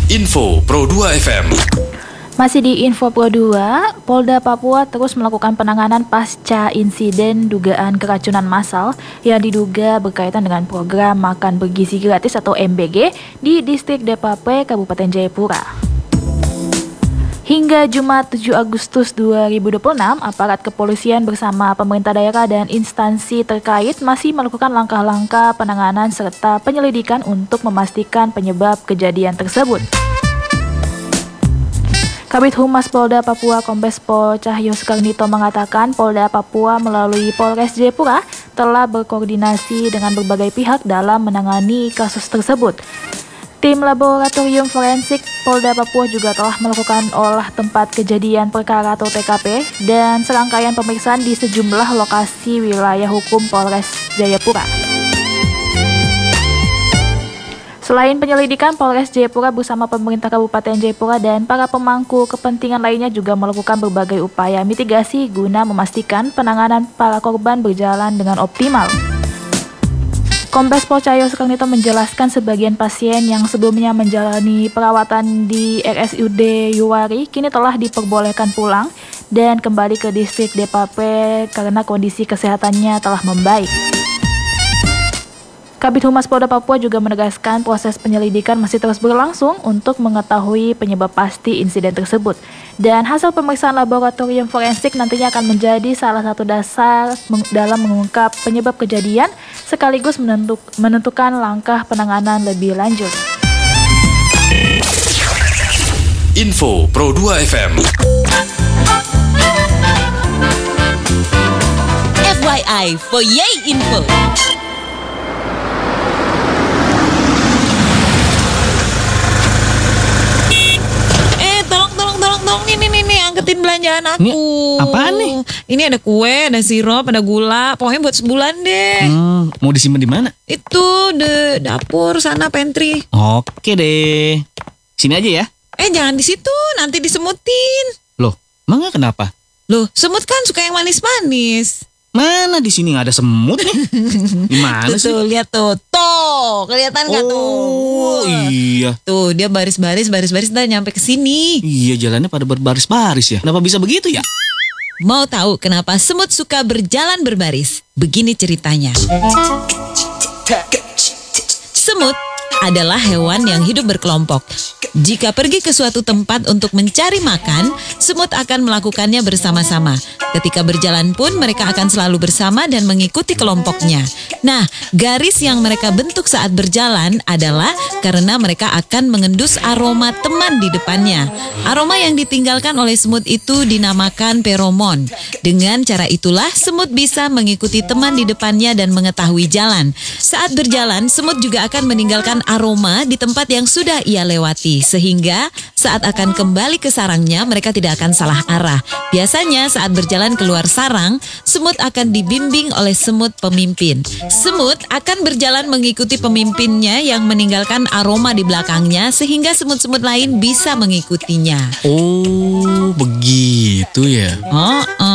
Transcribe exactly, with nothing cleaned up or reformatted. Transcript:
Info Pro dua F M. Masih di Info Pro dua, Polda Papua terus melakukan penanganan pasca insiden dugaan keracunan massal yang diduga berkaitan dengan program makan bergizi gratis atau M B G di distrik D P P Kabupaten Jayapura. Hingga Jumat tujuh Agustus dua ribu dua puluh enam, aparat kepolisian bersama pemerintah daerah dan instansi terkait masih melakukan langkah-langkah penanganan serta penyelidikan untuk memastikan penyebab kejadian tersebut. Kabid Humas Polda Papua Kombes Pol Cahyo Soekarnito mengatakan Polda Papua melalui Polres Jayapura telah berkoordinasi dengan berbagai pihak dalam menangani kasus tersebut. Tim Laboratorium Forensik Polda Papua juga telah melakukan olah tempat kejadian perkara atau T K P dan serangkaian pemeriksaan di sejumlah lokasi wilayah hukum Polres Jayapura. Selain penyelidikan, Polres Jayapura bersama pemerintah Kabupaten Jayapura dan para pemangku kepentingan lainnya juga melakukan berbagai upaya mitigasi guna memastikan penanganan para korban berjalan dengan optimal. Kombes Pol Cahyo Soekarnito menjelaskan sebagian pasien yang sebelumnya menjalani perawatan di R S U D Yuwari kini telah diperbolehkan pulang dan kembali ke distrik D P P karena kondisi kesehatannya telah membaik. Kabid Humas Polda Papua juga menegaskan proses penyelidikan masih terus berlangsung untuk mengetahui penyebab pasti insiden tersebut. Dan hasil pemeriksaan laboratorium forensik nantinya akan menjadi salah satu dasar dalam mengungkap penyebab kejadian sekaligus menentuk, menentukan langkah penanganan lebih lanjut. Info Pro dua F M. F Y I for Yay Info. Nih, nih, nih, nih, angketin belanjaan aku. Ini apaan nih? Ini ada kue, ada sirup, ada gula. Pokoknya buat sebulan deh. Hmm, mau disimpan di mana? Itu de dapur sana, pantry. Oke deh. Sini aja ya. Eh, jangan di situ, nanti disemutin. Loh, emangnya kenapa? Loh, semut kan suka yang manis-manis. Mana di sini nggak ada semut nih? Gimana tuh, sih? Tuh, lihat tuh. Tuh, kelihatan nggak oh, tuh? Oh iya. Tuh, dia baris-baris, baris-baris dan nyampe ke sini. Iya, jalannya pada berbaris-baris ya. Kenapa bisa begitu ya? Mau tahu kenapa semut suka berjalan berbaris? Begini ceritanya. Semut adalah hewan yang hidup berkelompok. Jika pergi ke suatu tempat untuk mencari makan, semut akan melakukannya bersama-sama. Ketika berjalan pun mereka akan selalu bersama dan mengikuti kelompoknya. Nah, garis yang mereka bentuk saat berjalan adalah karena mereka akan mengendus aroma teman di depannya. Aroma yang ditinggalkan oleh semut itu dinamakan feromon. Dengan cara itulah semut bisa mengikuti teman di depannya dan mengetahui jalan. Saat berjalan, semut juga akan meninggalkan aroma di tempat yang sudah ia lewati, sehingga saat akan kembali ke sarangnya mereka tidak akan salah arah. Biasanya saat berjalan keluar sarang, semut akan dibimbing oleh semut pemimpin. Semut akan berjalan mengikuti pemimpinnya yang meninggalkan aroma di belakangnya, sehingga semut-semut lain bisa mengikutinya. Oh, begitu ya. Oh, oh.